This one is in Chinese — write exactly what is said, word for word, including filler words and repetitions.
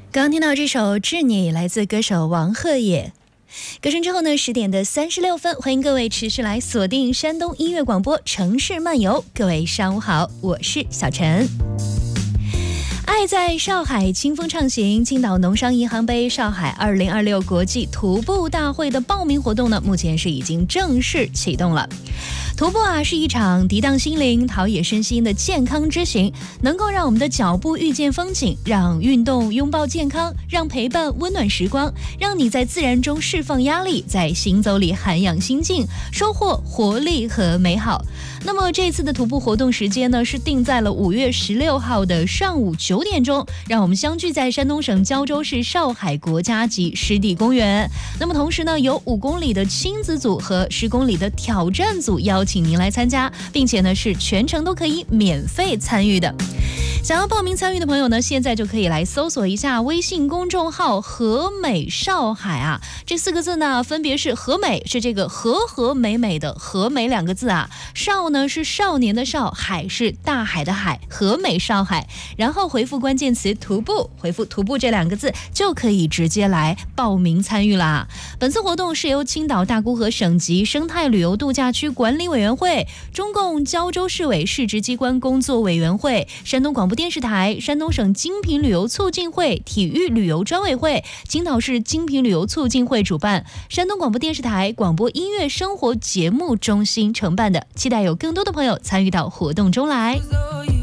刚刚听到这首《致你》来自歌手王鹤野。歌声之后呢，十点的三十六分，欢迎各位持续来锁定山东音乐广播城市漫游。各位上午好，我是小陈。爱在少海，清风畅行。青岛农商银行杯少海二零二六国际徒步大会的报名活动呢，目前是已经正式启动了。徒步啊，是一场涤荡心灵、陶冶身心的健康之行，能够让我们的脚步遇见风景，让运动拥抱健康，让陪伴温暖时光，让你在自然中释放压力，在行走里涵养心境，收获活力和美好。那么这次的徒步活动时间呢，是定在了五月十六号的上午九点钟，让我们相聚在山东省胶州市少海国家级湿地公园。那么同时呢，有五公里的亲子组和十公里的挑战组邀请您来参加，并且呢是全程都可以免费参与的。想要报名参与的朋友呢，现在就可以来搜索一下微信公众号和美少海啊，这四个字呢分别是和美，是这个和和美美的和美两个字啊，少呢是少年的少，海是大海的海，和美少海，然后回复关键词徒步，回复徒步这两个字就可以直接来报名参与啦。本次活动是由青岛大沽河省级生态旅游度假区管理委员会、中共胶州市委市直机关工作委员会、山东广播电视台、山东省精品旅游促进会、体育旅游专委会、青岛市精品旅游促进会主办，山东广播电视台广播音乐生活节目中心承办的，期待有更多的朋友参与到活动中来。